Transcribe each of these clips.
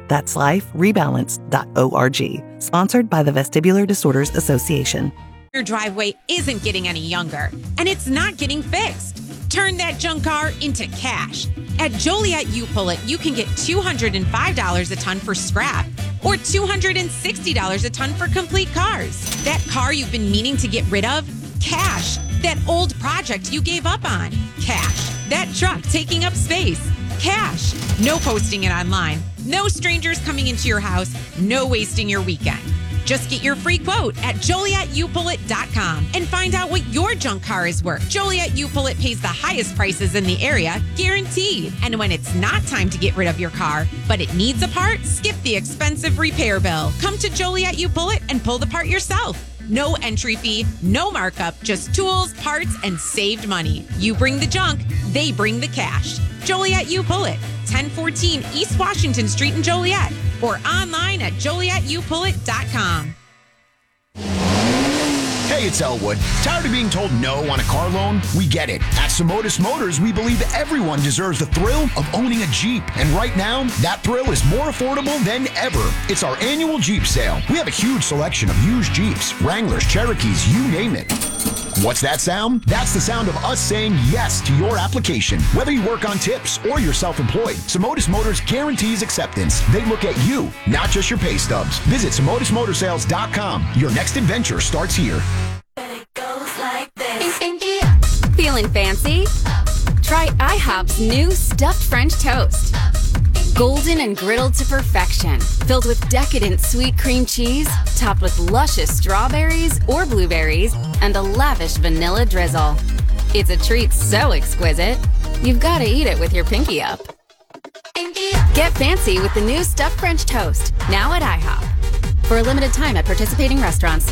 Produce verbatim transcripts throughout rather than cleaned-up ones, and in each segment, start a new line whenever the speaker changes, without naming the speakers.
That's life rebalance dot org. Sponsored by the Vestibular Disorders Association.
Your driveway isn't getting any younger, and it's not getting fixed. Turn that junk car into cash. At Joliet U-Pull-It, you can get two hundred five dollars a ton for scrap or two hundred sixty dollars a ton for complete cars. That car you've been meaning to get rid of? Cash. That old project you gave up on? Cash. That truck taking up space? Cash. No posting it online. No strangers coming into your house. No wasting your weekend. Just get your free quote at Joliet U Pull It dot com and find out what your junk car is worth. Joliet U-Pull-It pays the highest prices in the area, guaranteed. And when it's not time to get rid of your car, but it needs a part, skip the expensive repair bill. Come to Joliet U-Pull-It and pull the part yourself. No entry fee, no markup, just tools, parts, and saved money. You bring the junk, they bring the cash. Joliet U-Pull-It, ten fourteen East Washington Street in Joliet, or online at Joliet U Pull It dot com.
Hey, it's Elwood. Tired of being told no on a car loan? We get it. At Simotis Motors, we believe everyone deserves the thrill of owning a Jeep. And right now, that thrill is more affordable than ever. It's our annual Jeep sale. We have a huge selection of used Jeeps, Wranglers, Cherokees, you name it. What's that sound? That's the sound of us saying yes to your application. Whether you work on tips or you're self-employed, Simotis Motors guarantees acceptance. They look at you, not just your pay stubs. Visit Simotis Motorsales dot com. Your next adventure starts here.
Feeling fancy? Try IHOP's new stuffed French toast. Golden and griddled to perfection, filled with decadent sweet cream cheese, topped with luscious strawberries or blueberries, and a lavish vanilla drizzle. It's a treat so exquisite, you've got to eat it with your pinky up. Get fancy with the new stuffed French toast, now at IHOP. For a limited time at participating restaurants.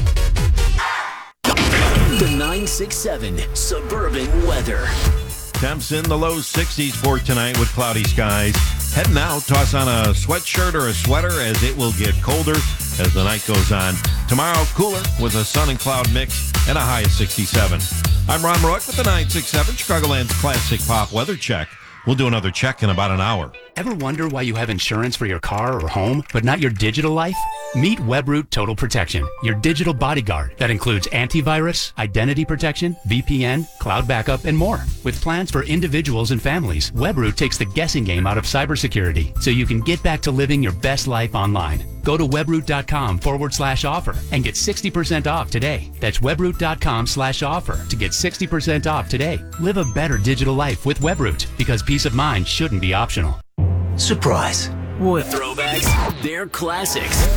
The nine six seven Suburban Weather.
Temps in the low sixties for tonight with cloudy skies. Heading out, toss on a sweatshirt or a sweater as it will get colder as the night goes on. Tomorrow, cooler with a sun and cloud mix and a high of sixty-seven. I'm Ron Rourke with the nine six seven Chicagoland's Classic Pop Weather Check. We'll do another check in about an hour.
Ever wonder why you have insurance for your car or home, but not your digital life? Meet Webroot Total Protection, your digital bodyguard that includes antivirus, identity protection, V P N, cloud backup, and more. With plans for individuals and families, Webroot takes the guessing game out of cybersecurity so you can get back to living your best life online. Go to webroot.com forward slash offer and get sixty percent off today. That's webroot.com slash offer to get sixty percent off today. Live a better digital life with Webroot because peace of mind shouldn't be optional.
Surprise.
What?
Throwbacks, they're classics.